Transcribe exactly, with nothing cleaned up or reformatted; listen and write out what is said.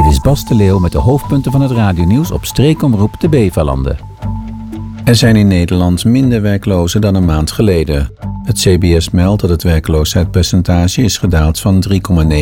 Dit is Bas de Leeuw met de hoofdpunten van het radionieuws op streekomroep de Bevelanden. Er zijn in Nederland minder werklozen dan een maand geleden. Het C B S meldt dat het werkloosheidspercentage is gedaald van drie komma negen